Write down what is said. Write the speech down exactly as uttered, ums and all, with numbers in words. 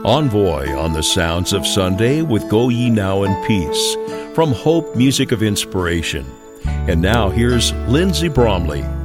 Envoy on the Sounds of Sunday with Go Ye Now in Peace from Hope Music of Inspiration. And now here's Lindsay Bromley.